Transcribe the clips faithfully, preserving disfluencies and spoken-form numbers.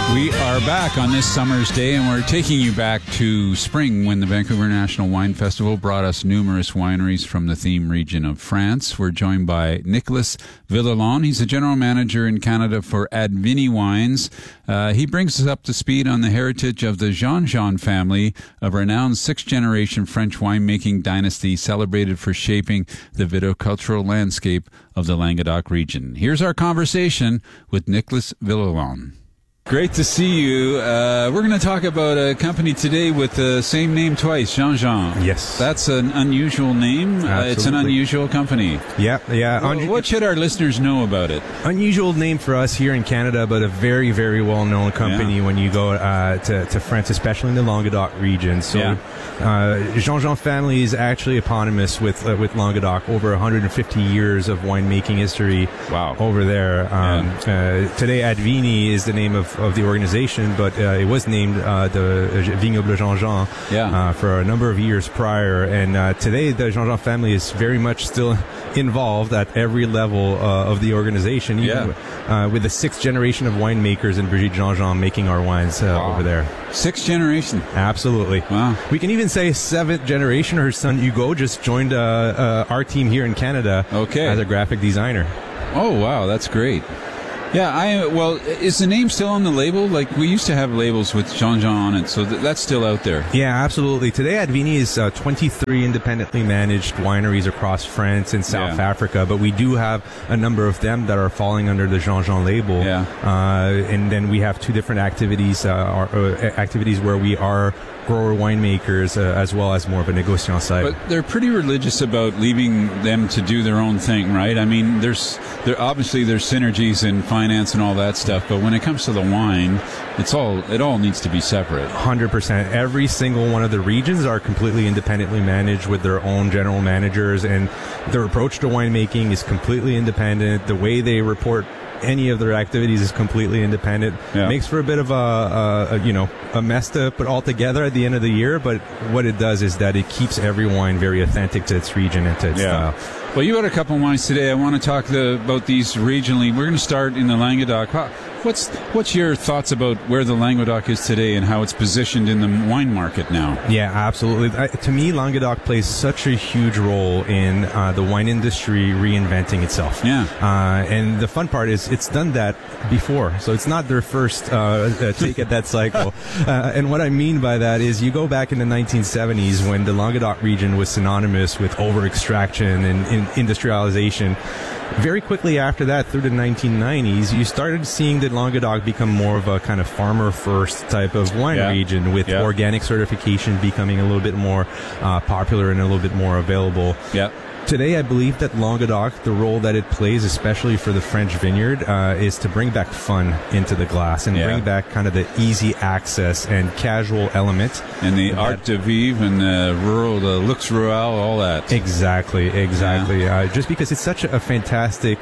We are back on this summer's day, and we're taking you back to spring when the Vancouver National Wine Festival brought us numerous wineries from the theme region of France. We're joined by Nicolas Villalon. He's the general manager in Canada for Advini Wines. Uh, he brings us up to speed on the heritage of the Jean-Jean family, a renowned sixth-generation French winemaking dynasty celebrated for shaping the viticultural landscape of the Languedoc region. Here's our conversation with Nicolas Villalon. Great to see you. Uh, we're going to talk about a company today with the same name twice, Jean-Jean. Yes. That's an unusual name. Uh, it's an unusual company. Yeah, yeah. Well, what should our listeners know about it? Unusual name for us here in Canada, but a very, very well-known company yeah. when you go uh, to, to France, especially in the Languedoc region. So yeah. uh, Jean-Jean family is actually eponymous with uh, with Languedoc, over one hundred fifty years of winemaking history wow. over there. Um, yeah. uh, today, Advini is the name of of the organization, but uh, it was named uh, the Vignoble Jean-Jean yeah. uh, for a number of years prior. And uh, today, the Jean-Jean family is very much still involved at every level uh, of the organization, even yeah. uh, with the sixth generation of winemakers in Brigitte Jean-Jean making our wines uh, wow. over there. Sixth generation? Absolutely. Wow. We can even say seventh generation. Her son Hugo just joined uh, uh, our team here in Canada okay. as a graphic designer. Oh, wow, that's great. Yeah, I well, is the name still on the label? Like, we used to have labels with Jean-Jean on it, so th- that's still out there. Yeah, absolutely. Today, Advini is uh, twenty-three independently managed wineries across France and South yeah. Africa, but we do have a number of them that are falling under the Jean-Jean label. Yeah. Uh, and then we have two different activities, uh, our, uh, activities where we are grower winemakers uh, as well as more of a negociant side. But they're pretty religious about leaving them to do their own thing, right? I mean, there's there obviously there's synergies in finance and all that stuff, but when it comes to the wine, it's all it all needs to be separate. one hundred percent. Every single one of the regions are completely independently managed with their own general managers, and their approach to winemaking is completely independent. The way they report any of their activities is completely independent. Yeah. Makes for a bit of a, a, a you know a mess to put all together at the end of the year, but what it does is that it keeps every wine very authentic to its region and to its yeah. style. Well, you had a couple of wines today. I want to talk the, about these regionally. We're going to start in the Languedoc. How, what's what's your thoughts about where the Languedoc is today and how it's positioned in the wine market now? Yeah, absolutely. I, to me, Languedoc plays such a huge role in uh, the wine industry reinventing itself. Yeah. Uh, and the fun part is it's done that before, so it's not their first uh, take at that cycle. uh, and what I mean by that is you go back in the nineteen seventies when the Languedoc region was synonymous with over-extraction and, and industrialization. Very quickly after that, through the nineteen nineties, you started seeing that Languedoc become more of a kind of farmer-first type of wine yeah. region, with yeah. organic certification becoming a little bit more uh, popular and a little bit more available. Yeah. Today, I believe that Languedoc, the role that it plays, especially for the French vineyard, uh, is to bring back fun into the glass and yeah. bring back kind of the easy access and casual element. And the art de vivre and the rural, the luxe rural, all that. Exactly, exactly. Yeah. Uh, just because it's such a fantastic,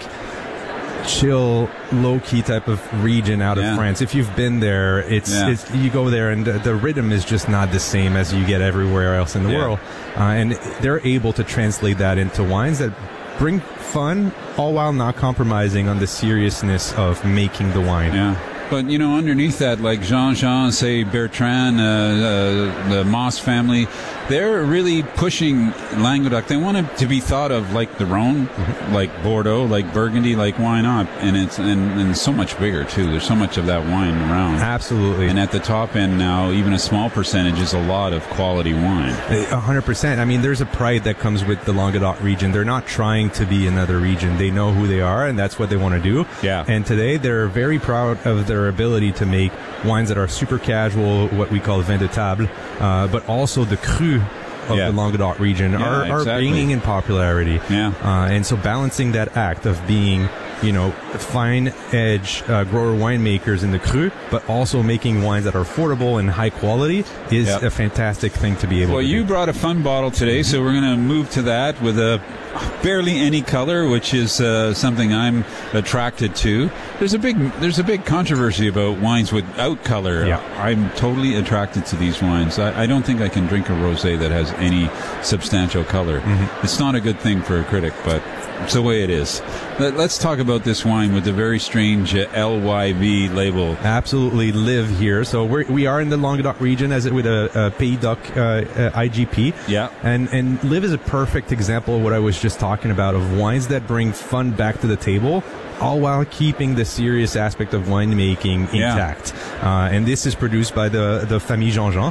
chill, low-key type of region out yeah. of France. If you've been there, it's, yeah. it's you go there and the, the rhythm is just not the same as you get everywhere else in the yeah. world. Uh, and they're able to translate that into wines that bring fun, all while not compromising on the seriousness of making the wine. Yeah. But, you know, underneath that, like Jean-Jean, say Bertrand, uh, uh, the Moss family, they're really pushing Languedoc. They want it to be thought of like the Rhone, mm-hmm. like Bordeaux, like Burgundy, like why not? And it's and, and so much bigger, too. There's so much of that wine around. Absolutely. And at the top end now, even a small percentage is a lot of quality wine. A hundred percent. I mean, there's a pride that comes with the Languedoc region. They're not trying to be another region. They know who they are, and that's what they want to do. Yeah. And today, they're very proud of their ability to make wines that are super casual, what we call vin de table, uh, but also the cru of yeah. the Languedoc region yeah, are, are exactly. gaining in popularity. Yeah. Uh, and so balancing that act of being, you know, fine edge uh, grower winemakers in the cru, but also making wines that are affordable and high quality is yep. a fantastic thing to be able well, to do. Well, you brought a fun bottle today, so we're going to move to that with a barely any color, which is uh, something I'm attracted to. There's a big there's a big controversy about wines without color. Yeah. I'm totally attracted to these wines. I, I don't think I can drink a rosé that has any substantial color. Mm-hmm. It's not a good thing for a critic, but it's the way it is. Let, let's talk about about this wine with the very strange uh, L Y V label. Absolutely live here. So we're, we are in the Languedoc region as it with a, a Pays d'Oc uh, uh, I G P. Yeah. And, and live is a perfect example of what I was just talking about, of wines that bring fun back to the table, all while keeping the serious aspect of winemaking intact. Yeah. Uh, and this is produced by the, the Famille Jean-Jean.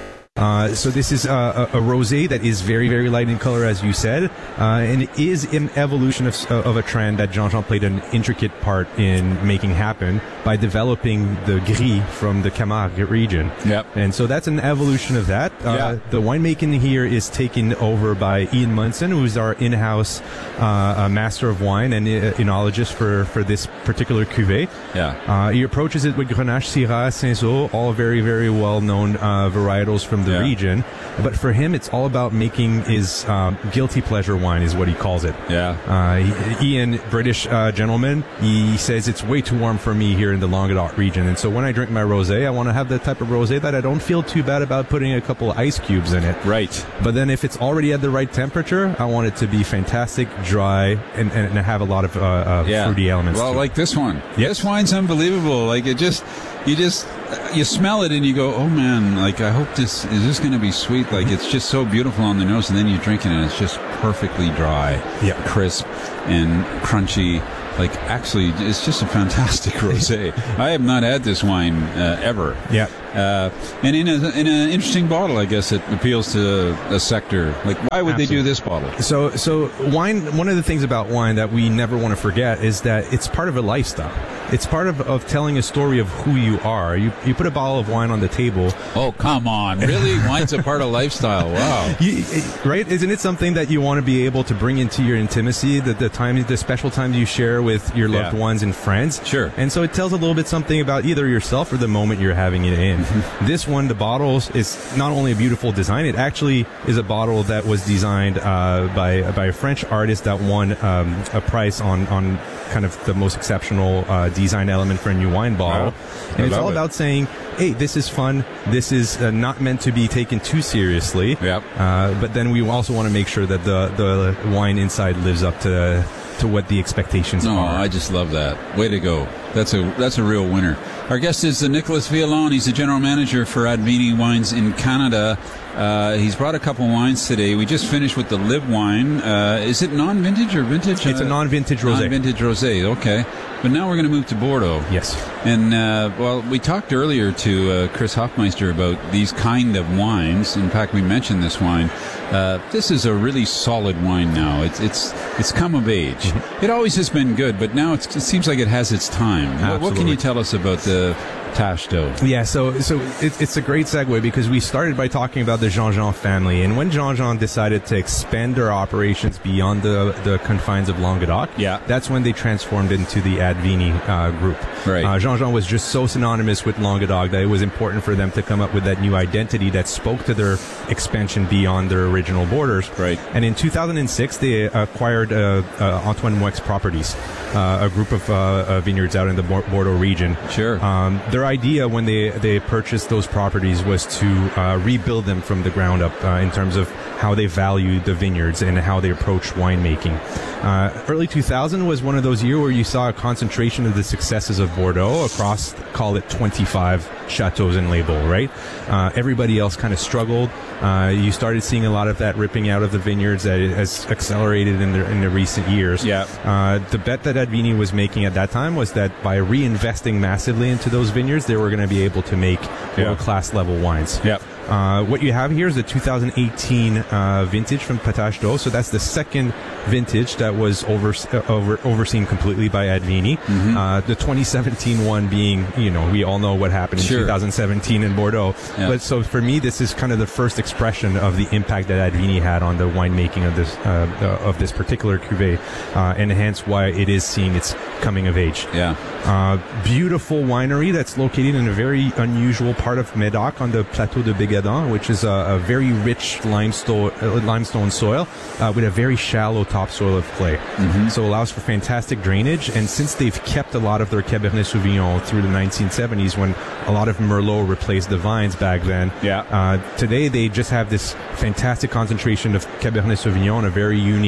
Uh, so this is uh, a, a rosé that is very, very light in color, as you said, uh, and it is an evolution of, of a trend that Jean-Jean played an intricate part in making happen by developing the Gris from the Camargue region. Yep. And so that's an evolution of that. Uh, yeah. The winemaking here is taken over by Ian Munson, who's our in-house uh, master of wine and uh, enologist for, for this particular cuvée. Yeah. Uh, he approaches it with Grenache, Syrah, Cinsault, all very, very well-known uh, varietals from the yeah. region. But for him, it's all about making his um, guilty pleasure wine, is what he calls it. Yeah. Uh, he, Ian, British uh, gentleman, he says it's way too warm for me here in the Languedoc region. And so when I drink my rosé, I want to have the type of rosé that I don't feel too bad about putting a couple of ice cubes in it. Right. But then if it's already at the right temperature, I want it to be fantastic, dry, and, and have a lot of uh, uh, yeah. fruity elements. Well, to like it. this one. Yep. This wine's unbelievable. Like it just, you just, you smell it and you go, oh man, like I hope this, is this going to be sweet? Like it's just so beautiful on the nose, and then you drink it and it's just perfectly dry, yeah. crisp and crunchy. Like, actually, it's just a fantastic rosé. I have not had this wine uh, ever. Yeah. Uh, and in a in an interesting bottle, I guess it appeals to a sector. Like, why would Absolutely. They do this bottle? So, so wine. One of the things about wine that we never want to forget is that it's part of a lifestyle. It's part of, of telling a story of who you are. You you put a bottle of wine on the table. Oh, come on. Really? Wine's a part of lifestyle. Wow. You, right? Isn't it something that you want to be able to bring into your intimacy, the, the time, the special times you share with your loved yeah. ones and friends? Sure. And so it tells a little bit something about either yourself or the moment you're having it in. This one, the bottles, is not only a beautiful design, it actually is a bottle that was designed uh, by by a French artist that won um, a prize on, on kind of the most exceptional uh, design element for a new wine bottle. Wow. And it's all it. about saying, hey, this is fun. This is uh, not meant to be taken too seriously. Yep. Uh, but then we also want to make sure that the, the wine inside lives up to to what the expectations no, are. I just love that. Way to go. That's a that's a real winner. Our guest is uh, Nicolas Viallon. He's the general manager for Advini Wines in Canada. Uh, he's brought a couple wines today. We just finished with the Live wine. Uh, is it non-vintage or vintage? It's uh, a non-vintage rosé. Non-vintage rosé, okay. But now we're going to move to Bordeaux. Yes. And, uh, well, we talked earlier to uh, Chris Hoffmeister about these kind of wines. In fact, we mentioned this wine. Uh, this is a really solid wine now. It's it's it's come of age. Mm-hmm. It always has been good, but now it's, it seems like it has its time. What, what can you tell us about the Tache d'Eau? Yeah, so so it, it's a great segue because we started by talking about the Jean-Jean family, and when Jean-Jean decided to expand their operations beyond the the confines of Languedoc, yeah. that's when they transformed into the Advini uh, group. Right. Uh, Jean-Jean was just so synonymous with Languedoc that it was important for them to come up with that new identity that spoke to their expansion beyond their original borders. Right. And in two thousand six, they acquired uh, uh, Antoine Mouex Properties, uh, a group of uh, vineyards out in the Bordeaux region. Sure. Um, their idea when they, they purchased those properties was to uh, rebuild them from the ground up uh, in terms of how they value the vineyards and how they approach winemaking. Uh, early two thousand was one of those years where you saw a concentration of the successes of Bordeaux across, call it twenty-five chateaus and label, right? Uh, everybody else kind of struggled. Uh, you started seeing a lot of that ripping out of the vineyards that has accelerated in the, in the recent years. Yeah. Uh, the bet that Advini was making at that time was that by reinvesting massively into those vineyards, they were going to be able to make yeah. world-class level wines. Yeah. Uh, what you have here is the two thousand eighteen uh, vintage from Tache d'Eau. So that's the second vintage that was over, uh, over overseen completely by Advini. Mm-hmm. Uh, the twenty seventeen one being, you know, we all know what happened in sure. two thousand seventeen in Bordeaux. Yeah. But so for me, this is kind of the first expression of the impact that Advini had on the winemaking of this uh, uh, of this particular cuvée, uh, and hence why it is seeing its coming of age. Yeah. Uh, beautiful winery that's located in a very unusual part of Médoc on the Plateau de Bégadan, which is a, a very rich limestone uh, limestone soil uh, with a very shallow topsoil of clay. Mm-hmm. So it allows for fantastic drainage. And since they've kept a lot of their Cabernet Sauvignon through the nineteen seventies, when a lot of Merlot replaced the vines back then, yeah. uh, today they just have this fantastic concentration of Cabernet Sauvignon, a very unique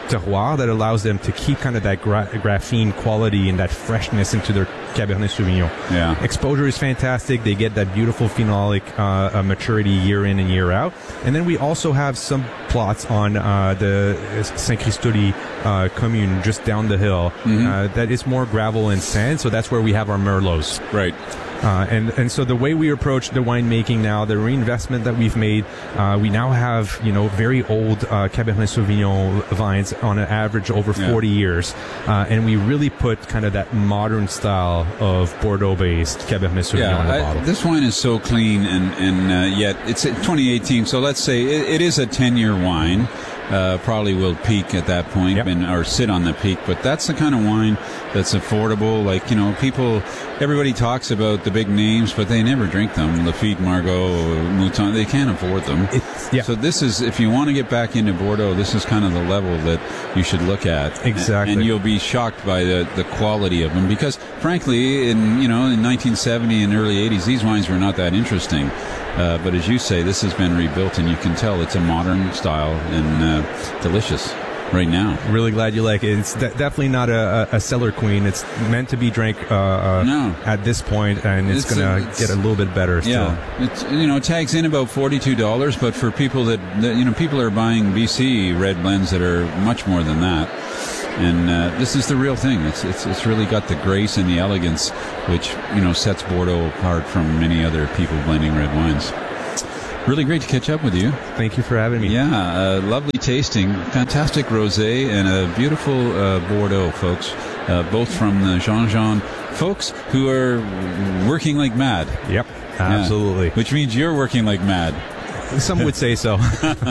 terroir that allows them to keep kind of that gra- graphene quality and that freshness into their Cabernet Sauvignon. Yeah. Exposure is fantastic. They get that beautiful phenolic uh, uh, maturity year in and year out. And then we also have some plots on uh, the Saint-Christoli uh, commune just down the hill mm-hmm. uh, that is more gravel and sand. So that's where we have our Merlots. Right. Uh, and, and so the way we approach the winemaking now, the reinvestment that we've made, uh, we now have, you know, very old uh, Cabernet Sauvignon vines on an average over yeah. forty years. Uh, and we really put kind of that modern style of Bordeaux-based Cabernet Sauvignon yeah, in the I, bottle. This wine is so clean, and, and uh, yet it's twenty eighteen, so let's say it, it is a ten-year wine. Uh, probably will peak at that point yep. and or sit on the peak, but that's the kind of wine that's affordable. Like, you know, people, everybody talks about the big names, but they never drink them. Lafite, Margaux, Mouton, they can't afford them. It's, yeah. So this is, if you want to get back into Bordeaux, this is kind of the level that you should look at. Exactly. And, and you'll be shocked by the, the quality of them, because frankly, in, you know, in nineteen seventy and early eighties, these wines were not that interesting. Uh, but as you say, this has been rebuilt, and you can tell it's a modern style and uh, delicious right now. Really glad you like it. It's de- definitely not a, a cellar queen. It's meant to be drank uh, uh, no. at this point, and it's, it's going to get a little bit better still. Yeah, it's, you know, it tags in about forty-two dollars, but for people that, that, you know, people are buying B C red blends that are much more than that. And uh, this is the real thing. It's, it's it's really got the grace and the elegance, which, you know, sets Bordeaux apart from many other people blending red wines. Really great to catch up with you. Thank you for having me. Yeah, uh, lovely tasting, fantastic rosé, and a beautiful uh, Bordeaux, folks. Uh, both from the Jean-Jean folks who are working like mad. Yep, absolutely. Yeah, which means you're working like mad. Some would say so.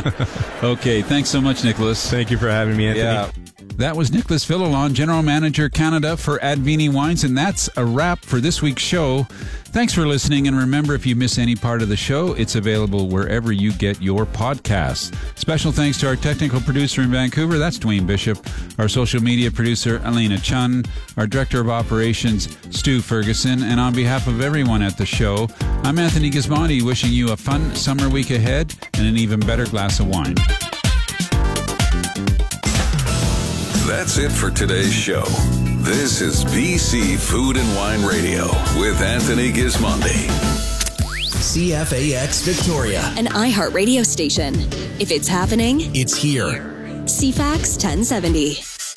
Okay, thanks so much, Nicholas. Thank you for having me, Anthony. Yeah. That was Nicholas Villalon, General Manager Canada for Advini Wines, and that's a wrap for this week's show. Thanks for listening, and remember, if you miss any part of the show, it's available wherever you get your podcasts. Special thanks to our technical producer in Vancouver, that's Dwayne Bishop, our social media producer, Elena Chun, our Director of Operations, Stu Ferguson, and on behalf of everyone at the show, I'm Anthony Gismondi, wishing you a fun summer week ahead and an even better glass of wine. That's it for today's show. This is B C Food and Wine Radio with Anthony Gismondi. C F A X Victoria, an iHeart radio station. If it's happening, it's here. C FAX ten seventy.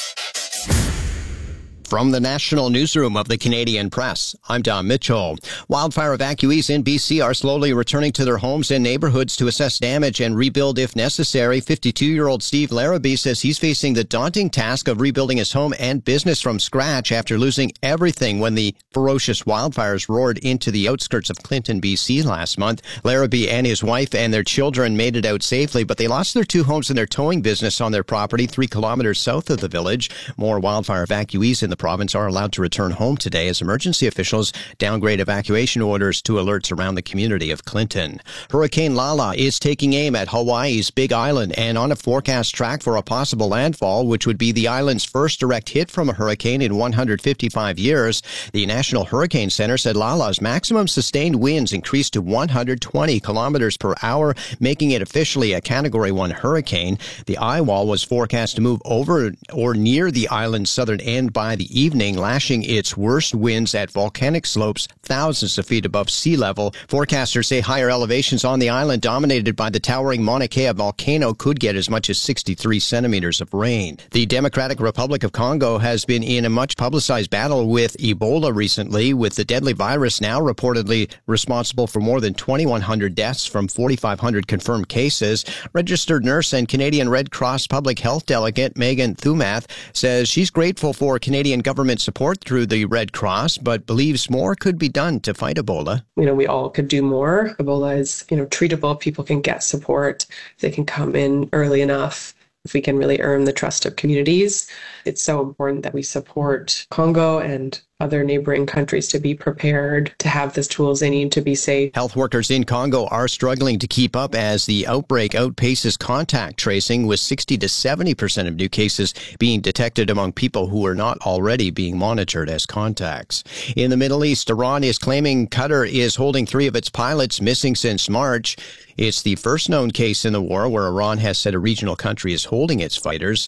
From the National Newsroom of the Canadian Press, I'm Don Mitchell. Wildfire evacuees in B C are slowly returning to their homes and neighborhoods to assess damage and rebuild if necessary. fifty-two-year-old Steve Larrabee says he's facing the daunting task of rebuilding his home and business from scratch after losing everything when the ferocious wildfires roared into the outskirts of Clinton, B C last month. Larrabee and his wife and their children made it out safely, but they lost their two homes and their towing business on their property three kilometers south of the village. More wildfire evacuees in the province are allowed to return home today as emergency officials downgrade evacuation orders to alerts around the community of Clinton. Hurricane Lala is taking aim at Hawaii's Big Island and on a forecast track for a possible landfall, which would be the island's first direct hit from a hurricane in one hundred fifty-five years. The National Hurricane Center said Lala's maximum sustained winds increased to one hundred twenty kilometers per hour, making it officially a Category one hurricane. The eye wall was forecast to move over or near the island's southern end by the evening, lashing its worst winds at volcanic slopes thousands of feet above sea level. Forecasters say higher elevations on the island dominated by the towering Mauna Kea volcano could get as much as sixty-three centimeters of rain. The Democratic Republic of Congo has been in a much publicized battle with Ebola recently, with the deadly virus now reportedly responsible for more than twenty-one hundred deaths from forty-five hundred confirmed cases. Registered nurse and Canadian Red Cross public health delegate Megan Thumath says she's grateful for Canadian government support through the Red Cross, but believes more could be done to fight Ebola. You know, we all could do more. Ebola is, you know, treatable. People can get support. They can come in early enough. If we can really earn the trust of communities, it's so important that we support Congo and other neighboring countries to be prepared, to have the tools they need to be safe. Health workers in Congo are struggling to keep up as the outbreak outpaces contact tracing, with sixty to seventy percent of new cases being detected among people who are not already being monitored as contacts. In the Middle East, Iran is claiming Qatar is holding three of its pilots missing since March. It's the first known case in the war where Iran has said a regional country is holding its fighters.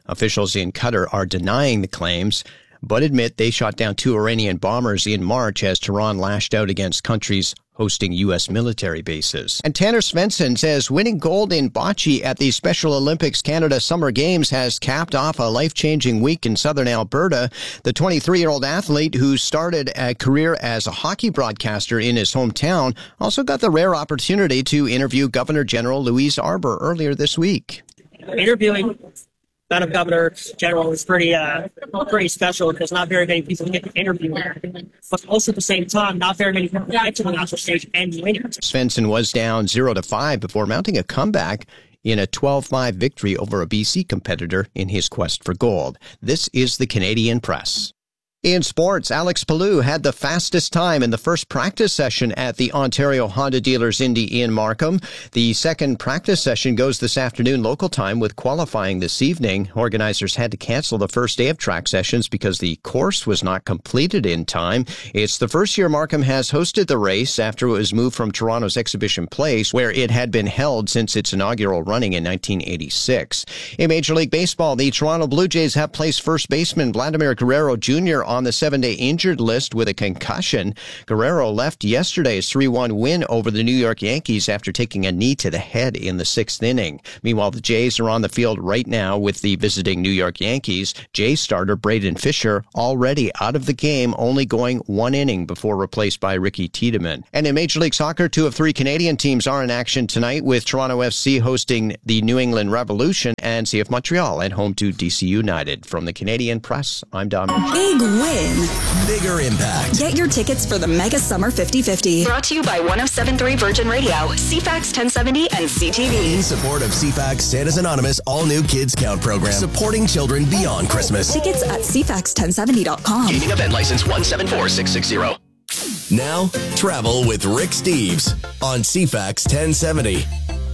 Officials in Qatar are denying the claims, but admit they shot down two Iranian bombers in March as Tehran lashed out against countries hosting U S military bases. And Tanner Svensson says winning gold in bocce at the Special Olympics Canada Summer Games has capped off a life-changing week in southern Alberta. The twenty-three-year-old athlete, who started a career as a hockey broadcaster in his hometown, also got the rare opportunity to interview Governor General Louise Arbour earlier this week. Interviewing Madam Governor General is pretty uh, pretty special because not very many people get to interview her. But also at the same time, not very many people get to the national stage and win it. Svensson was down zero to five before mounting a comeback in a twelve five victory over a B C competitor in his quest for gold. This is the Canadian Press. In sports, Alex Palou had the fastest time in the first practice session at the Ontario Honda Dealers Indy in Markham. The second practice session goes this afternoon local time with qualifying this evening. Organizers had to cancel the first day of track sessions because the course was not completed in time. It's the first year Markham has hosted the race after it was moved from Toronto's Exhibition Place, where it had been held since its inaugural running in nineteen eighty-six. In Major League Baseball, the Toronto Blue Jays have placed first baseman Vladimir Guerrero Junior on the seven-day injured list with a concussion. Guerrero left yesterday's three one win over the New York Yankees after taking a knee to the head in the sixth inning. Meanwhile, the Jays are on the field right now with the visiting New York Yankees. Jays starter Braden Fisher already out of the game, only going one inning before replaced by Ricky Tiedemann. And in Major League Soccer, two of three Canadian teams are in action tonight, with Toronto F C hosting the New England Revolution and C F Montreal at home to D C United. From the Canadian Press, I'm Dom. Big win. Bigger impact. Get your tickets for the Mega Summer fifty fifty. Brought to you by one oh seven point three Virgin Radio, C FAX ten seventy, and C T V. In support of C FAX Santa's Anonymous all-new Kids Count program, supporting children beyond Christmas. Tickets at C FAX ten seventy dot com. Gaming event license one seven four six six zero. Now, travel with Rick Steves on C FAX ten seventy.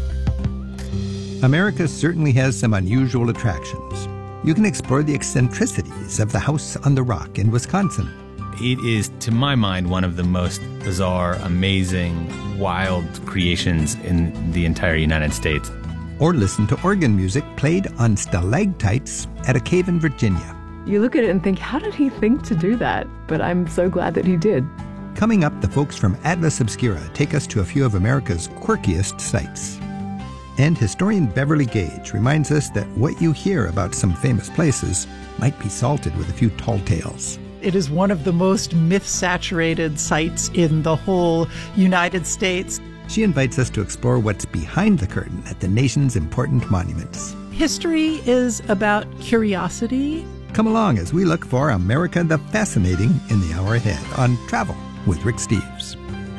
America certainly has some unusual attractions. You can explore the eccentricities of the House on the Rock in Wisconsin. It is, to my mind, one of the most bizarre, amazing, wild creations in the entire United States. Or listen to organ music played on stalactites at a cave in Virginia. You look at it and think, how did he think to do that? But I'm so glad that he did. Coming up, the folks from Atlas Obscura take us to a few of America's quirkiest sites. And historian Beverly Gage reminds us that what you hear about some famous places might be salted with a few tall tales. It is one of the most myth-saturated sites in the whole United States. She invites us to explore what's behind the curtain at the nation's important monuments. History is about curiosity. Come along as we look for America the Fascinating in the hour ahead on Travel with Rick Steves.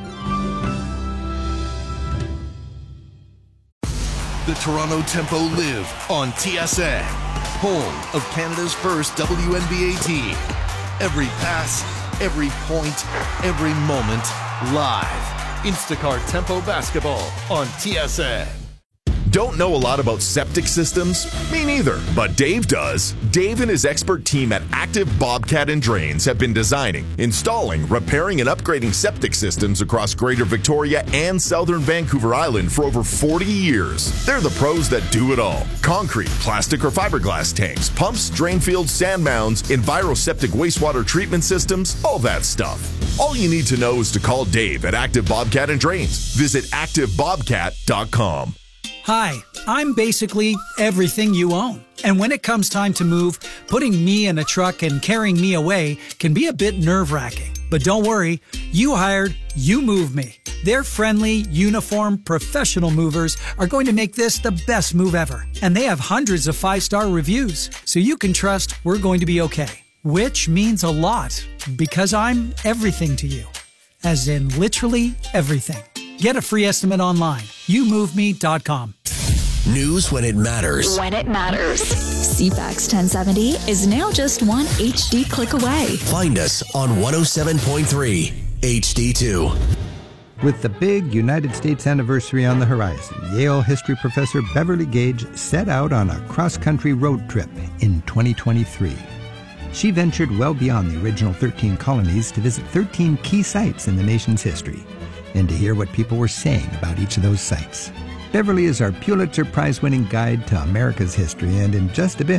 The Toronto Tempo live on T S N, home of Canada's first W N B A team. Every pass, every point, every moment, live. Instacart Tempo Basketball on T S N. Don't know a lot about septic systems? Me neither, but Dave does. Dave and his expert team at Active Bobcat and Drains have been designing, installing, repairing, and upgrading septic systems across Greater Victoria and Southern Vancouver Island for over forty years. They're the pros that do it all. Concrete, plastic, or fiberglass tanks, pumps, drain fields, sand mounds, EnviroSeptic wastewater treatment systems, all that stuff. All you need to know is to call Dave at Active Bobcat and Drains. Visit active bobcat dot com. Hi, I'm basically everything you own. And when it comes time to move, putting me in a truck and carrying me away can be a bit nerve-wracking. But don't worry, you hired You Move Me. Their friendly, uniform, professional movers are going to make this the best move ever. And they have hundreds of five-star reviews, so you can trust we're going to be okay. Which means a lot, because I'm everything to you. As in literally everything. Get a free estimate online. you move me dot com. News when it matters. When it matters. C FAX ten seventy is now just one H D click away. Find us on one oh seven point three H D two. With the big United States anniversary on the horizon, Yale history professor Beverly Gage set out on a cross-country road trip in twenty twenty-three. She ventured well beyond the original thirteen colonies to visit thirteen key sites in the nation's history, and to hear what people were saying about each of those sites. Beverly is our Pulitzer Prize-winning guide to America's history, and in just a bit,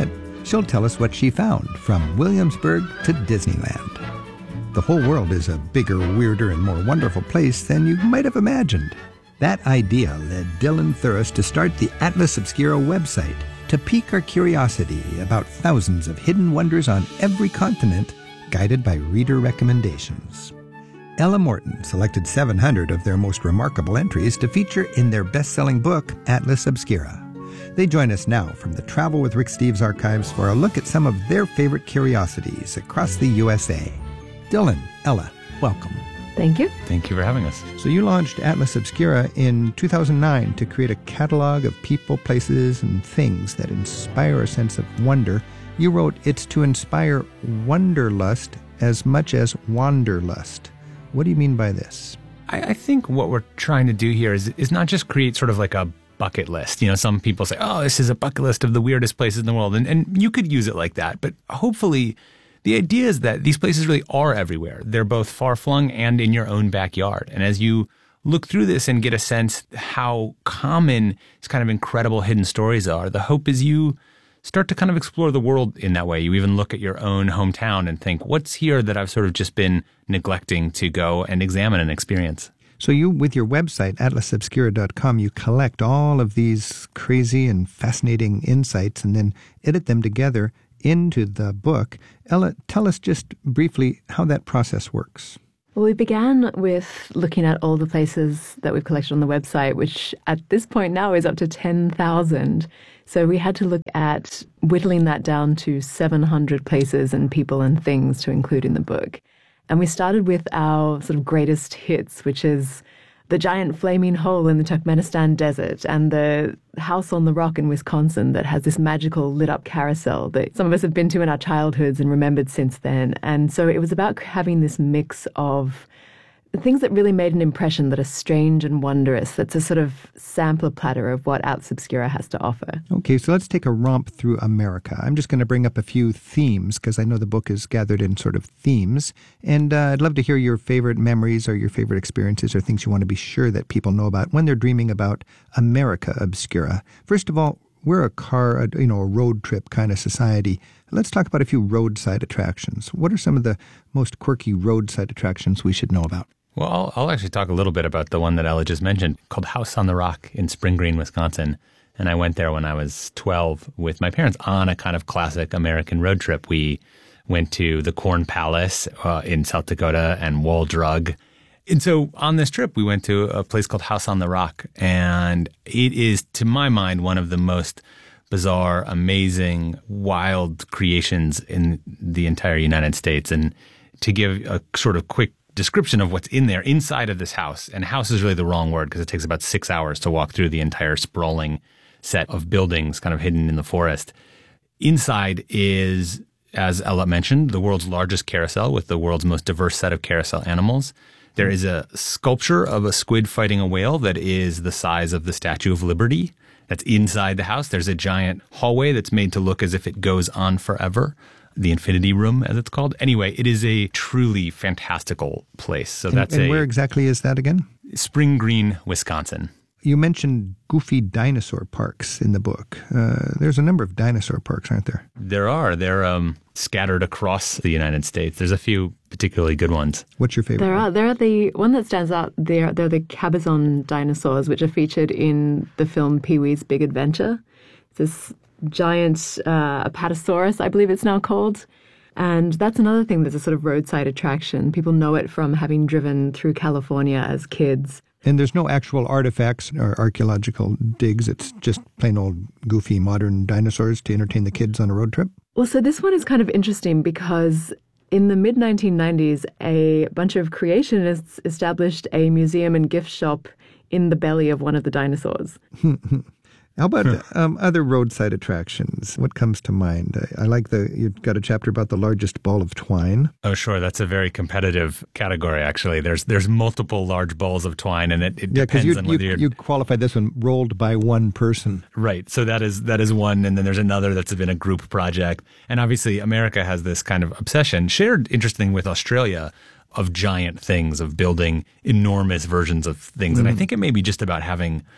She'll tell us what she found from Williamsburg to Disneyland. The whole world is a bigger, weirder, and more wonderful place than you might have imagined. That idea led Dylan Thuras to start the Atlas Obscura website to pique our curiosity about thousands of hidden wonders on every continent, guided by reader recommendations. Ella Morton selected seven hundred of their most remarkable entries to feature in their best-selling book, Atlas Obscura. They join us now from the Travel with Rick Steves archives for a look at some of their favorite curiosities across the U S A. Dylan, Ella, welcome. Thank you. Thank you for having us. So you launched Atlas Obscura in two thousand nine to create a catalog of people, places, and things that inspire a sense of wonder. You wrote, it's to inspire wanderlust as much as wanderlust. What do you mean by this? I, I think what we're trying to do here is, is not just create sort of like a bucket list. You know, some people say, oh, this is a bucket list of the weirdest places in the world. And, and you could use it like that. But hopefully the idea is that these places really are everywhere. They're both far-flung and in your own backyard. And as you look through this and get a sense how common these kind of incredible hidden stories are, the hope is you start to kind of explore the world in that way. You even look at your own hometown and think, what's here that I've sort of just been neglecting to go and examine and experience? So you, with your website, atlas obscura dot com, you collect all of these crazy and fascinating insights and then edit them together into the book. Ella, tell us just briefly how that process works. Well, we began with looking at all the places that we've collected on the website, which at this point now is up to ten thousand. So we had to look at whittling that down to seven hundred places and people and things to include in the book. And we started with our sort of greatest hits, which is the giant flaming hole in the Turkmenistan desert and the house on the rock in Wisconsin that has this magical lit up carousel that some of us have been to in our childhoods and remembered since then. And so it was about having this mix of things that really made an impression, that are strange and wondrous. That's a sort of sampler platter of what Atlas Obscura has to offer. Okay, so let's take a romp through America. I'm just going to bring up a few themes because I know the book is gathered in sort of themes. And uh, I'd love to hear your favorite memories or your favorite experiences or things you want to be sure that people know about when they're dreaming about America Obscura. First of all, we're a car, a, you know, a road trip kind of society. Let's talk about a few roadside attractions. What are some of the most quirky roadside attractions we should know about? Well, I'll, I'll actually talk a little bit about the one that Ella just mentioned called House on the Rock in Spring Green, Wisconsin. And I went there when I was twelve with my parents on a kind of classic American road trip. We went to the Corn Palace uh, in South Dakota and Wall Drug. And so on this trip, we went to a place called House on the Rock. And it is, to my mind, one of the most bizarre, amazing, wild creations in the entire United States. And to give a sort of quick description of what's in there inside of this house, and house is really the wrong word because it takes about six hours to walk through the entire sprawling set of buildings kind of hidden in the forest. Inside is, as Ella mentioned, the world's largest carousel with the world's most diverse set of carousel animals. There is a sculpture of a squid fighting a whale that is the size of the Statue of Liberty. That's inside the house. There's a giant hallway that's made to look as if it goes on forever. The Infinity Room, as it's called. Anyway, it is a truly fantastical place. So and, that's and a where exactly is that again? Spring Green, Wisconsin. You mentioned goofy dinosaur parks in the book. Uh, there's a number of dinosaur parks, aren't there? There are. They're um, scattered across the United States. There's a few particularly good ones. What's your favorite? There are. There are the one that stands out. There, they're the Cabazon dinosaurs, which are featured in the film Pee-wee's Big Adventure. It's this giant uh, Apatosaurus, I believe it's now called. And that's another thing that's a sort of roadside attraction. People know it from having driven through California as kids. And there's no actual artifacts or archaeological digs. It's just plain old goofy modern dinosaurs to entertain the kids on a road trip? Well, so this one is kind of interesting because in the mid nineteen nineties, a bunch of creationists established a museum and gift shop in the belly of one of the dinosaurs. How about um, other roadside attractions? What comes to mind? I, I like the, you've got a chapter about the largest ball of twine. Oh, sure. That's a very competitive category, actually. There's there's multiple large balls of twine, and it, it yeah, depends you, on you, whether you're... you qualified this one, rolled by one person. Right. So that is that is one, and then there's another that's been a group project. And obviously, America has this kind of obsession, shared, interesting, with Australia, of giant things, of building enormous versions of things. Mm-hmm. And I think it may be just about having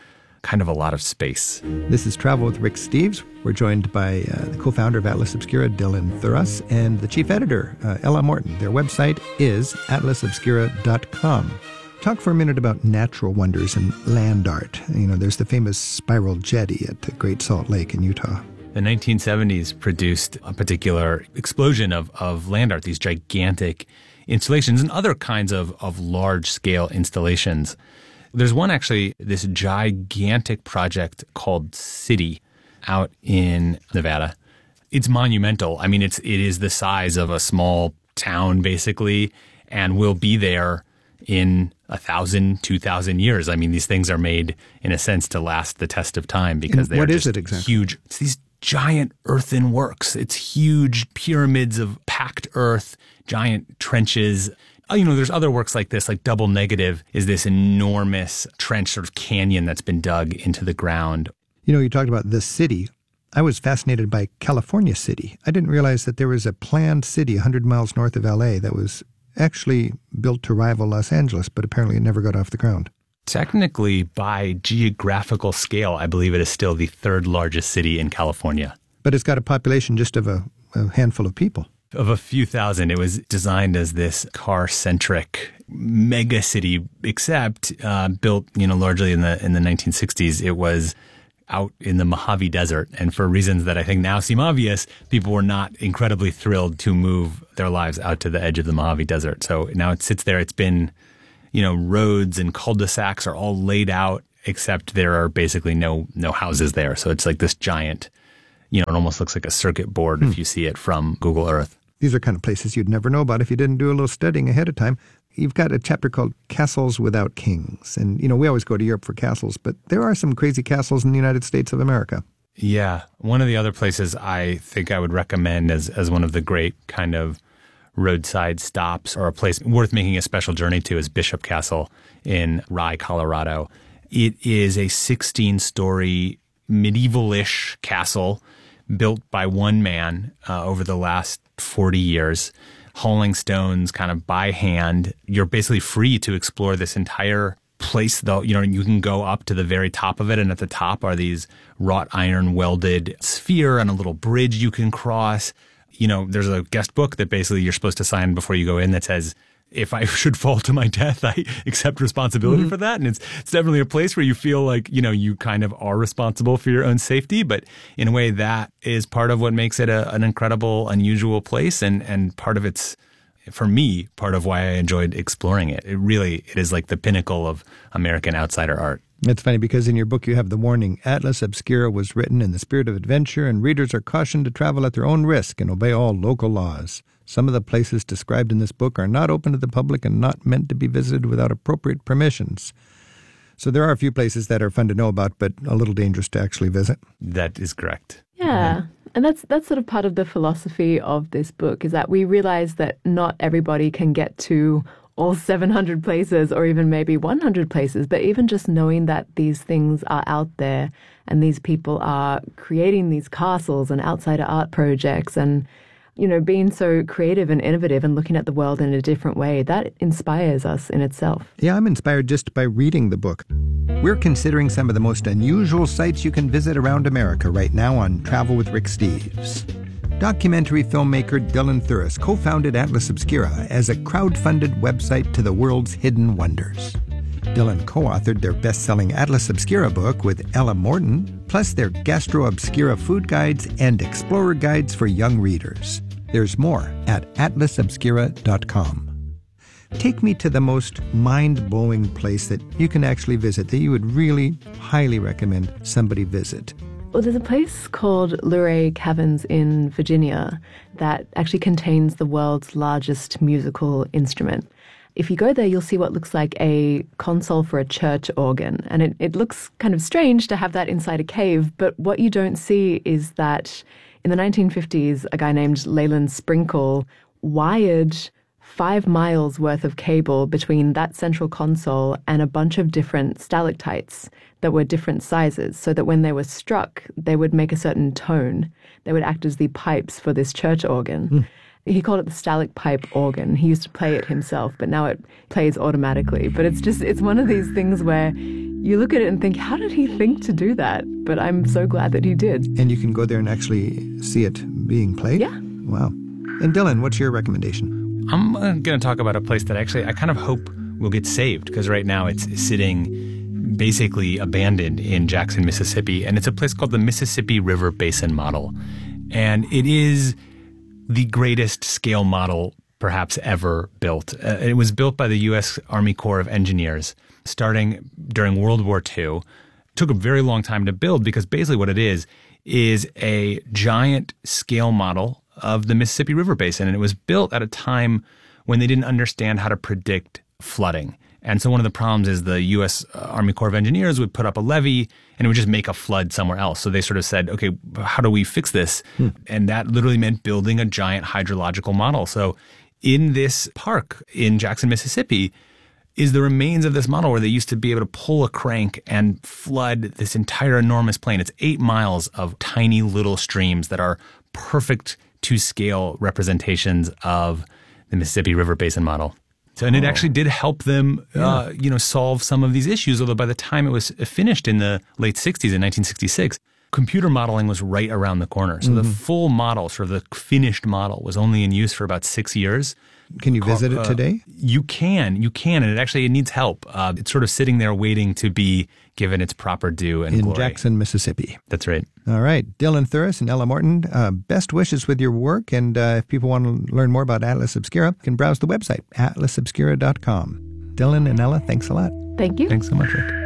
kind of a lot of space. This is Travel with Rick Steves. We're joined by uh, the co-founder of Atlas Obscura, Dylan Thuras, and the chief editor, uh, Ella Morton. Their website is atlas obscura dot com. Talk for a minute about natural wonders and land art. You know, there's the famous Spiral Jetty at the Great Salt Lake in Utah. The nineteen seventies produced a particular explosion of, of land art, these gigantic installations and other kinds of, of large-scale installations. There's one actually, this gigantic project called City out in Nevada. It's monumental. I mean, it's it is the size of a small town, basically, and will be there in a thousand, two thousand years. I mean, these things are made, in a sense, to last the test of time because they're what just is it exactly? huge. It's these giant earthen works. It's huge pyramids of packed earth, giant trenches. Oh, you know, there's other works like this, like Double Negative is this enormous trench, sort of canyon that's been dug into the ground. You know, you talked about this city. I was fascinated by California City. I didn't realize that there was a planned city one hundred miles north of L A that was actually built to rival Los Angeles, but apparently it never got off the ground. Technically, by geographical scale, I believe it is still the third largest city in California. But it's got a population just of a, a handful of people. Of a few thousand. It was designed as this car-centric mega city, except uh, built, you know, largely in the in the nineteen sixties. It was out in the Mojave Desert, and for reasons that I think now seem obvious, people were not incredibly thrilled to move their lives out to the edge of the Mojave Desert. So now it sits there. It's been, you know, roads and cul-de-sacs are all laid out, except there are basically no no houses there. So it's like this giant, you know, it almost looks like a circuit board hmm. if you see it from Google Earth. These are kind of places you'd never know about if you didn't do a little studying ahead of time. You've got a chapter called Castles Without Kings. And, you know, we always go to Europe for castles, but there are some crazy castles in the United States of America. Yeah. One of the other places I think I would recommend as, as one of the great kind of roadside stops or a place worth making a special journey to is Bishop Castle in Rye, Colorado. It is a sixteen-story medieval-ish castle built by one man uh, over the last forty years, hauling stones kind of by hand. You're basically free to explore this entire place, though. You know, you can go up to the very top of it, and at the top are these wrought iron welded sphere and a little bridge you can cross. You know, there's a guest book that basically you're supposed to sign before you go in that says, if I should fall to my death, I accept responsibility mm-hmm. for that. And it's it's definitely a place where you feel like, you know, you kind of are responsible for your own safety. But in a way, that is part of what makes it a, an incredible, unusual place. And, and part of it's, for me, part of why I enjoyed exploring it. It really, it is like the pinnacle of American outsider art. It's funny because in your book you have the warning, Atlas Obscura was written in the spirit of adventure and readers are cautioned to travel at their own risk and obey all local laws. Some of the places described in this book are not open to the public and not meant to be visited without appropriate permissions. So there are a few places that are fun to know about, but a little dangerous to actually visit. That is correct. Yeah. And that's that's sort of part of the philosophy of this book, is that we realize that not everybody can get to all seven hundred places or even maybe one hundred places, but even just knowing that these things are out there and these people are creating these castles and outsider art projects and, you know, being so creative and innovative and looking at the world in a different way, that inspires us in itself. Yeah, I'm inspired just by reading the book. We're considering some of the most unusual sites you can visit around America right now on Travel with Rick Steves. Documentary filmmaker Dylan Thuras co-founded Atlas Obscura as a crowd-funded website to the world's hidden wonders. Dylan co-authored their best-selling Atlas Obscura book with Ella Morton, plus their Gastro Obscura food guides and explorer guides for young readers. There's more at atlas obscura dot com. Take me to the most mind-blowing place that you can actually visit, that you would really highly recommend somebody visit. Well, there's a place called Luray Caverns in Virginia that actually contains the world's largest musical instrument. If you go there, you'll see what looks like a console for a church organ. And it, it looks kind of strange to have that inside a cave, but what you don't see is that in the nineteen fifties, a guy named Leland Sprinkle wired five miles worth of cable between that central console and a bunch of different stalactites that were different sizes, so that when they were struck, they would make a certain tone. They would act as the pipes for this church organ. Mm. He called it the stalacpipe organ. He used to play it himself, but now it plays automatically. But it's just, it's one of these things where you look at it and think, how did he think to do that? But I'm so glad that he did. And you can go there and actually see it being played? Yeah. Wow. And Dylan, what's your recommendation? I'm uh, going to talk about a place that actually I kind of hope will get saved, because right now it's sitting basically abandoned in Jackson, Mississippi. And it's a place called the Mississippi River Basin Model. And it is the greatest scale model perhaps ever built. Uh, it was built by the U S Army Corps of Engineers starting during World War Two. It took a very long time to build because basically what it is is a giant scale model of the Mississippi River Basin. And it was built at a time when they didn't understand how to predict flooding. And so one of the problems is the U S Army Corps of Engineers would put up a levee and it would just make a flood somewhere else. So they sort of said, okay, how do we fix this? Hmm. And that literally meant building a giant hydrological model. So in this park in Jackson, Mississippi, is the remains of this model where they used to be able to pull a crank and flood this entire enormous plain. It's eight miles of tiny little streams that are perfect to scale representations of the Mississippi River Basin model. So, and it actually did help them, yeah. uh, you know, solve some of these issues. Although by the time it was finished in the late sixties, in nineteen sixty-six, computer modeling was right around the corner. So mm-hmm. the full model, sort of the finished model, was only in use for about six years. Can you visit it today? Uh, you can, you can, and it actually it needs help. Uh, it's sort of sitting there waiting to be given its proper due and in glory. Jackson, Mississippi. That's right. All right, Dylan Thuras and Ella Morton, uh, best wishes with your work. And uh, if people want to learn more about Atlas Obscura, you can browse the website, atlas obscura dot com. Dylan and Ella, thanks a lot. Thank you. Thanks so much, Rick.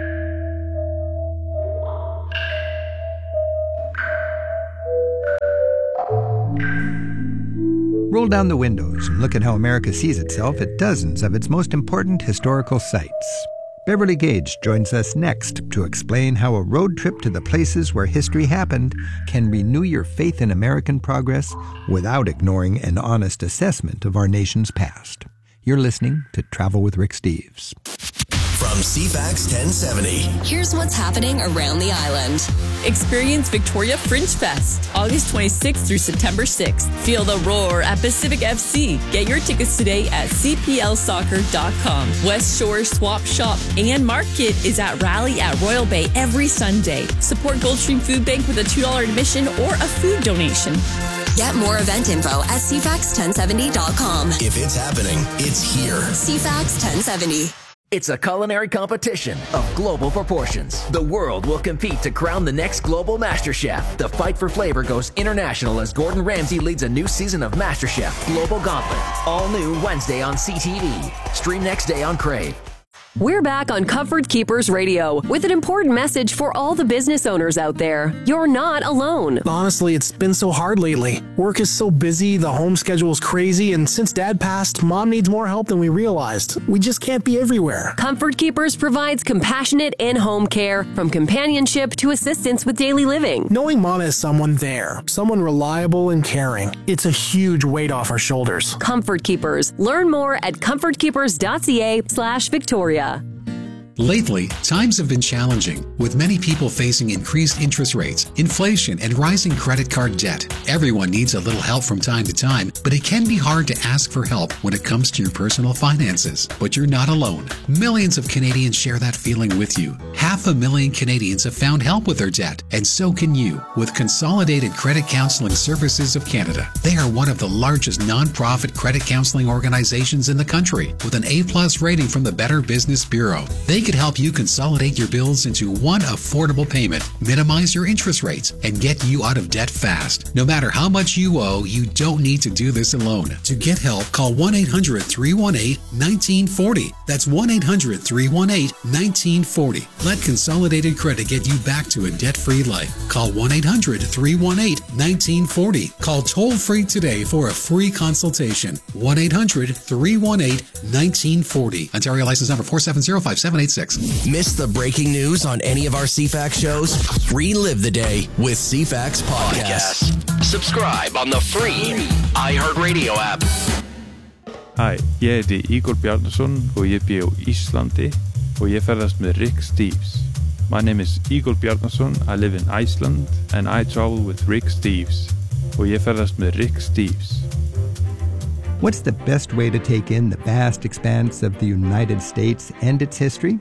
Roll down the windows and look at how America sees itself at dozens of its most important historical sites. Beverly Gage joins us next to explain how a road trip to the places where history happened can renew your faith in American progress without ignoring an honest assessment of our nation's past. You're listening to Travel with Rick Steves. From C FAX ten seventy. Here's what's happening around the island. Experience Victoria Fringe Fest, August twenty-sixth through September sixth. Feel the roar at Pacific F C. Get your tickets today at c p l soccer dot com. West Shore Swap Shop and Market is at Rally at Royal Bay every Sunday. Support Goldstream Food Bank with a two dollars admission or a food donation. Get more event info at c fax ten seventy dot com. If it's happening, it's here. C FAX ten seventy. It's a culinary competition of global proportions. The world will compete to crown the next global master chef. The fight for flavor goes international as Gordon Ramsay leads a new season of MasterChef Global Gauntlet. All new Wednesday on C T V. Stream next day on Crave. We're back on Comfort Keepers Radio with an important message for all the business owners out there. You're not alone. Honestly, it's been so hard lately. Work is so busy, the home schedule is crazy, and since Dad passed, Mom needs more help than we realized. We just can't be everywhere. Comfort Keepers provides compassionate in-home care, from companionship to assistance with daily living. Knowing Mom has someone there, someone reliable and caring, it's a huge weight off our shoulders. Comfort Keepers. Learn more at comfort keepers dot c a slash Victoria. Lately, times have been challenging, with many people facing increased interest rates, inflation, and rising credit card debt. Everyone needs a little help from time to time, but it can be hard to ask for help when it comes to your personal finances. But you're not alone. Millions of Canadians share that feeling with you. Half a million Canadians have found help with their debt, and so can you with Consolidated Credit Counseling Services of Canada. They are one of the largest non-profit credit counseling organizations in the country, with an A plus rating from the Better Business Bureau. They could help you consolidate your bills into one affordable payment, minimize your interest rates, and get you out of debt fast. No matter how much you owe, you don't need to do this alone. To get help, call one eight hundred, three one eight, one nine four zero. That's one eight hundred, three one eight, one nine four zero. Let Consolidated Credit get you back to a debt-free life. Call one eight hundred, three one eight, one nine four zero. Call toll-free today for a free consultation. one eight hundred, three one eight, one nine four zero. Ontario license number four seven zero, five seven eight six. Miss the breaking news on any of our C FAX shows? Relive the day with C FAX Podcast. Subscribe on the free iHeartRadio app. Hæ, ég heiti Igor Bjarnason og ég bý á Íslandi og ég ferðast með Rick Steves. My name is Igor Bjarnason, I live in Iceland and I travel with Rick Steves. Og ég ferðast með Rick Steves. What's the best way to take in the vast expanse of the United States and its history?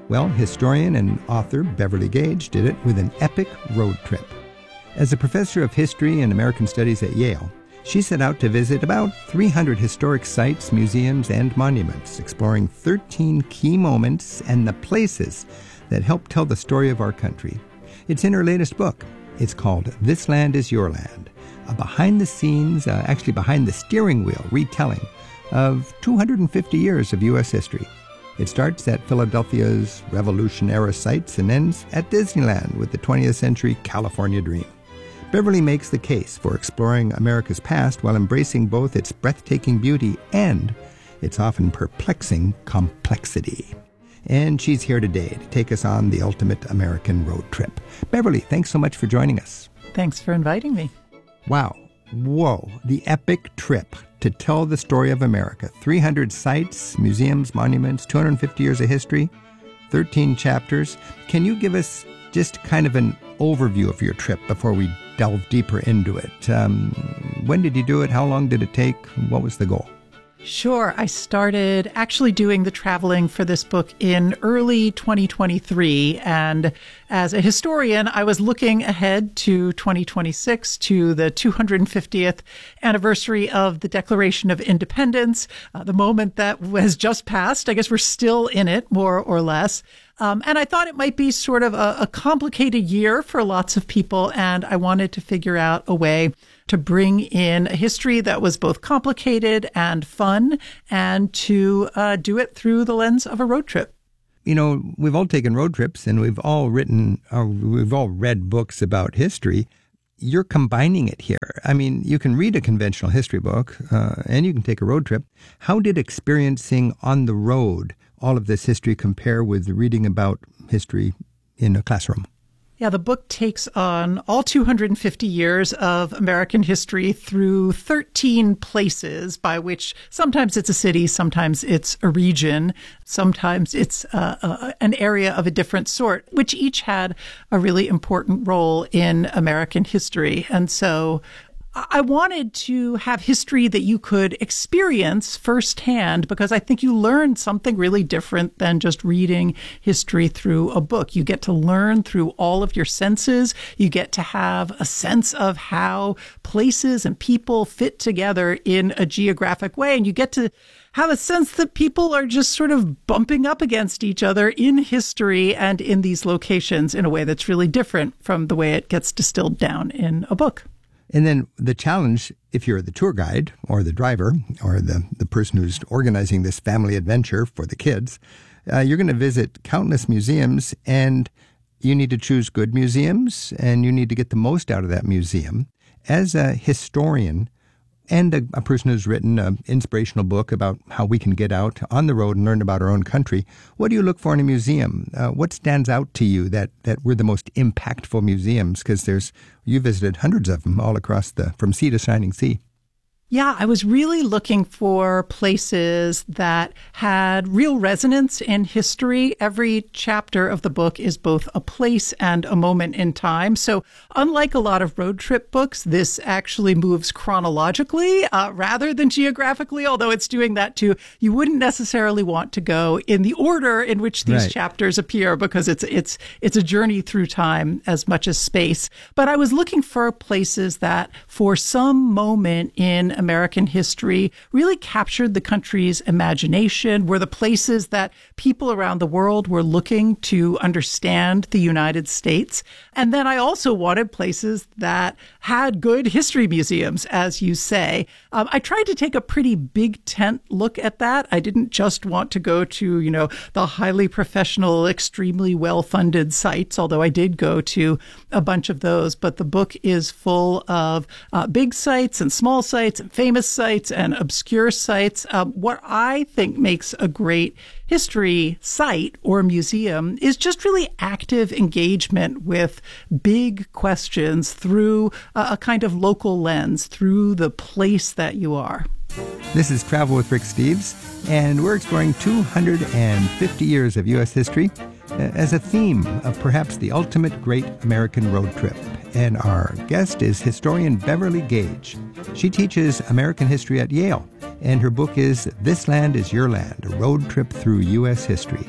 Well, historian and author Beverly Gage did it with an epic road trip. As a professor of history and American studies at Yale, she set out to visit about three hundred historic sites, museums, and monuments, exploring thirteen key moments and the places that help tell the story of our country. It's in her latest book. It's called This Land is Your Land, a behind-the-scenes, uh, actually behind-the-steering wheel retelling of two hundred fifty years of U S history. It starts at Philadelphia's Revolution-era sites and ends at Disneyland with the twentieth century California dream. Beverly makes the case for exploring America's past while embracing both its breathtaking beauty and its often perplexing complexity. And she's here today to take us on the ultimate American road trip. Beverly, thanks so much for joining us. Thanks for inviting me. Wow. Whoa. The epic trip to tell the story of America. three hundred sites, museums, monuments, two hundred fifty years of history, thirteen chapters. Can you give us just kind of an overview of your trip before we delve deeper into it? Um, when did you do it? How long did it take? What was the goal? Sure. I started actually doing the traveling for this book in early twenty twenty-three. And as a historian, I was looking ahead to twenty twenty-six, to the two hundred fiftieth anniversary of the Declaration of Independence, uh, the moment that has just passed. I guess we're still in it, more or less. Um, and I thought it might be sort of a, a complicated year for lots of people, and I wanted to figure out a way to bring in a history that was both complicated and fun, and to uh, do it through the lens of a road trip. You know, we've all taken road trips, and we've all written, or we've all read books about history. You're combining it here. I mean, you can read a conventional history book, uh, and you can take a road trip. How did experiencing on the road all of this history compare with reading about history in a classroom? Yeah, the book takes on all two hundred fifty years of American history through thirteen places, by which sometimes it's a city, sometimes it's a region, sometimes it's uh, uh, an area of a different sort, which each had a really important role in American history. And so I wanted to have history that you could experience firsthand, because I think you learn something really different than just reading history through a book. You get to learn through all of your senses. You get to have a sense of how places and people fit together in a geographic way. And you get to have a sense that people are just sort of bumping up against each other in history and in these locations in a way that's really different from the way it gets distilled down in a book. And then the challenge, if you're the tour guide or the driver or the, the person who's organizing this family adventure for the kids, uh, you're going to visit countless museums, and you need to choose good museums, and you need to get the most out of that museum. As a historian and a, a person who's written an inspirational book about how we can get out on the road and learn about our own country, what do you look for in a museum? Uh, what stands out to you that, that were the most impactful museums? Because there's you visited hundreds of them all across the, from sea to shining sea. Yeah, I was really looking for places that had real resonance in history. Every chapter of the book is both a place and a moment in time. So unlike a lot of road trip books, this actually moves chronologically uh, rather than geographically, although it's doing that too. You wouldn't necessarily want to go in the order in which these Right. chapters appear, because it's it's it's a journey through time as much as space. But I was looking for places that for some moment in American history really captured the country's imagination, were the places that people around the world were looking to understand the United States. And then I also wanted places that had good history museums, as you say. Um, I tried to take a pretty big tent look at that. I didn't just want to go to, you know, the highly professional, extremely well-funded sites, although I did go to a bunch of those. But the book is full of uh, big sites and small sites and famous sites and obscure sites. Um, what I think makes a great history site or museum is just really active engagement with big questions through a, a kind of local lens, through the place that you are. This is Travel with Rick Steves, and we're exploring two hundred fifty years of U S history as a theme of perhaps the ultimate great American road trip. And our guest is historian Beverly Gage. She teaches American history at Yale, and her book is This Land is Your Land, a road trip through U S history.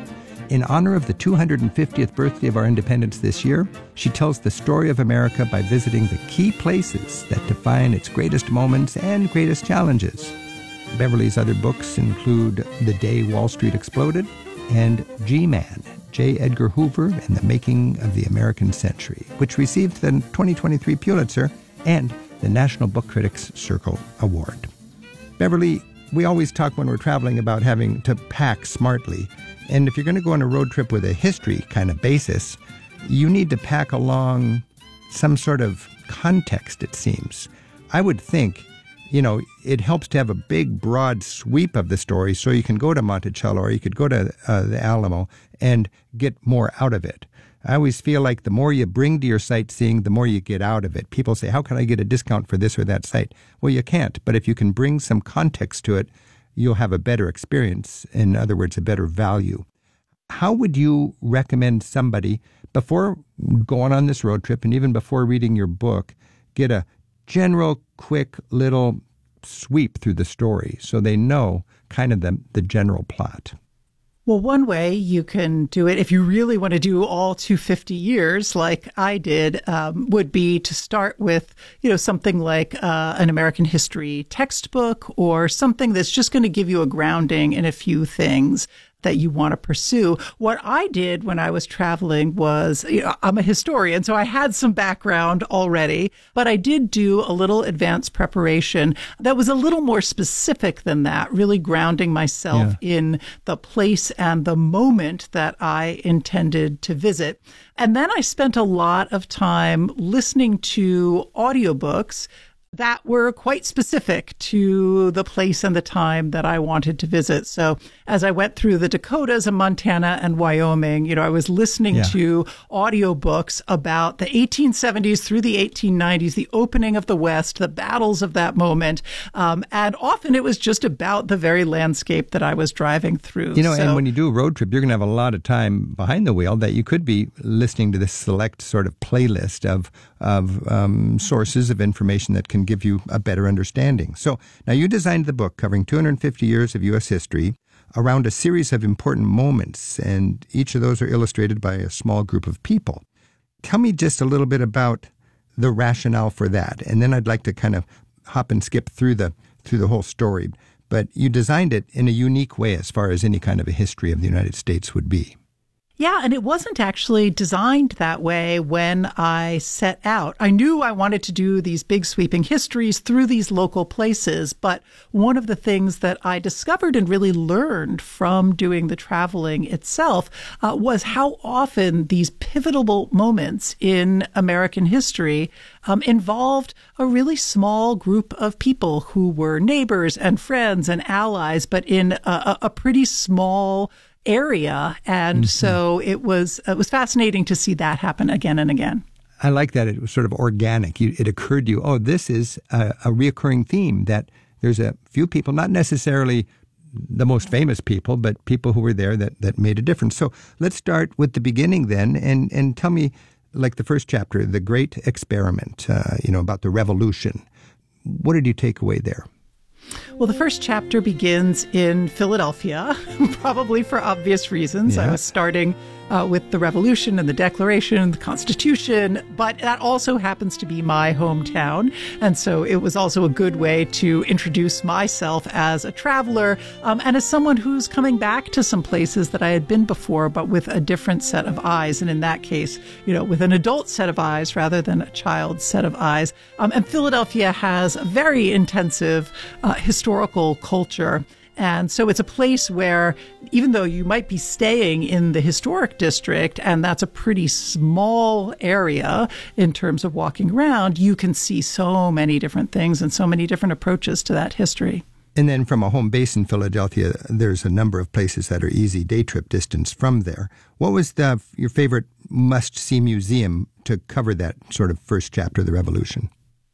In honor of the two hundred fiftieth birthday of our independence this year, she tells the story of America by visiting the key places that define its greatest moments and greatest challenges. Beverly's other books include The Day Wall Street Exploded and G-Man, J. Edgar Hoover and the Making of the American Century, which received the twenty twenty-three Pulitzer and the National Book Critics Circle Award. Beverly, we always talk when we're traveling about having to pack smartly. And if you're going to go on a road trip with a history kind of basis, you need to pack along some sort of context, it seems. I would think, you know, it helps to have a big, broad sweep of the story so you can go to Monticello or you could go to uh, the Alamo and get more out of it. I always feel like the more you bring to your sightseeing, the more you get out of it. People say, how can I get a discount for this or that site? Well, you can't. But if you can bring some context to it, you'll have a better experience. In other words, a better value. How would you recommend somebody, before going on this road trip and even before reading your book, get a general, quick little sweep through the story so they know kind of the, the general plot? Well, one way you can do it, if you really want to do all two hundred fifty years, like I did, um, would be to start with, you know, something like uh, an American history textbook or something that's just going to give you a grounding in a few things that you want to pursue. What I did when I was traveling was, you know, I'm a historian, so I had some background already, but I did do a little advanced preparation that was a little more specific than that, really grounding myself yeah. in the place and the moment that I intended to visit. And then I spent a lot of time listening to audiobooks that were quite specific to the place and the time that I wanted to visit. So as I went through the Dakotas and Montana and Wyoming, you know, I was listening yeah. to audiobooks about the eighteen seventies through the eighteen nineties, the opening of the West, the battles of that moment. Um, and often it was just about the very landscape that I was driving through. You know, so, and when you do a road trip, you're going to have a lot of time behind the wheel that you could be listening to this select sort of playlist of, of um, sources of information that can give you a better understanding. So now you designed the book covering two hundred fifty years of U S history around a series of important moments, and each of those are illustrated by a small group of people. Tell me just a little bit about the rationale for that, and then I'd like to kind of hop and skip through the through the whole story. But you designed it in a unique way as far as any kind of a history of the United States would be. Yeah, and it wasn't actually designed that way when I set out. I knew I wanted to do these big sweeping histories through these local places, but one of the things that I discovered and really learned from doing the traveling itself uh, was how often these pivotal moments in American history um, involved a really small group of people who were neighbors and friends and allies, but in a, a pretty small area. And mm-hmm. so it was it was fascinating to see that happen again and again. I like that. It was sort of organic. You, it occurred to you, oh, this is a, a reoccurring theme, that there's a few people, not necessarily the most famous people, but people who were there that, that made a difference. So let's start with the beginning then, and, and tell me, like the first chapter, The Great Experiment, uh, you know, about the revolution. What did you take away there? Well, the first chapter begins in Philadelphia, probably for obvious reasons. Yeah. I was starting uh, with the Revolution and the Declaration and the Constitution, but that also happens to be my hometown. And so it was also a good way to introduce myself as a traveler um, and as someone who's coming back to some places that I had been before, but with a different set of eyes. And in that case, you know, with an adult set of eyes rather than a child's set of eyes. Um, and Philadelphia has a very intensive uh, historical culture. And so it's a place where, even though you might be staying in the historic district, and that's a pretty small area in terms of walking around, you can see so many different things and so many different approaches to that history. And then from a home base in Philadelphia, there's a number of places that are easy day trip distance from there. What was the, your favorite must-see museum to cover that sort of first chapter of the Revolution?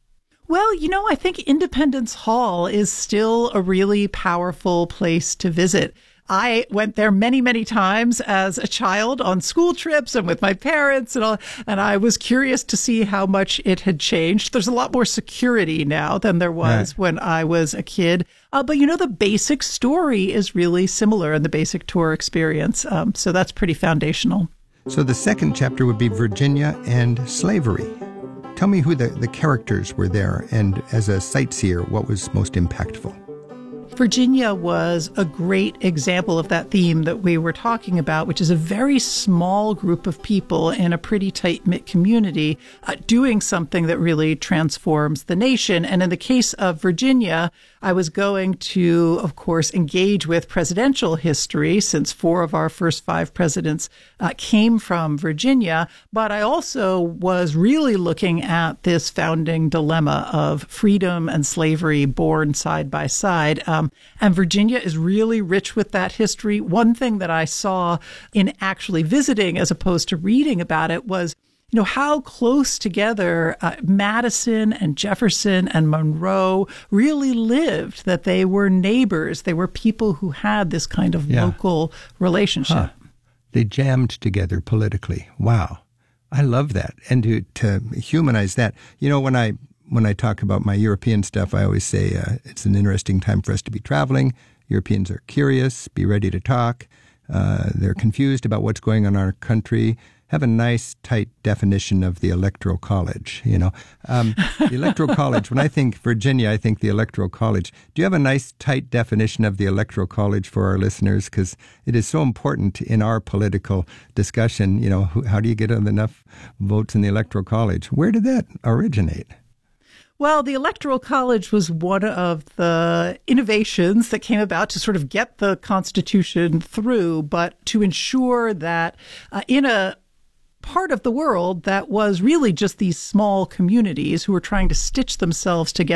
Well, you know, I think Independence Hall is still a really powerful place to visit. I went there many, many times as a child on school trips and with my parents and all, and I was curious to see how much it had changed. There's a lot more security now than there was right. when I was a kid. Uh, but, you know, the basic story is really similar in the basic tour experience. Um, so that's pretty foundational. So the second chapter would be Virginia and slavery. Tell me who the, the characters were there, and as a sightseer, what was most impactful? Virginia was a great example of that theme that we were talking about, which is a very small group of people in a pretty tight-knit community uh, doing something that really transforms the nation. And in the case of Virginia, I was going to, of course, engage with presidential history, since four of our first five presidents uh, came from Virginia. But I also was really looking at this founding dilemma of freedom and slavery born side by side. Um, and Virginia is really rich with that history. One thing that I saw in actually visiting, as opposed to reading about it, was you know, how close together uh, Madison and Jefferson and Monroe really lived, that they were neighbors. They were people who had this kind of yeah. local relationship. Huh. They jammed together politically. Wow. I love that. And to, to humanize that, you know, when I when I talk about my European stuff, I always say uh, it's an interesting time for us to be traveling. Europeans are curious, be ready to talk. Uh, they're confused about what's going on in our country. Have a nice, tight definition of the Electoral College, you know. Um, the Electoral College, when I think Virginia, I think the Electoral College. Do you have a nice, tight definition of the Electoral College for our listeners? Because it is so important in our political discussion, you know, how do you get enough votes in the Electoral College? Where did that originate? Well, the Electoral College was one of the innovations that came about to sort of get the Constitution through, but to ensure that uh, in a part of the world that was really just these small communities who were trying to stitch themselves together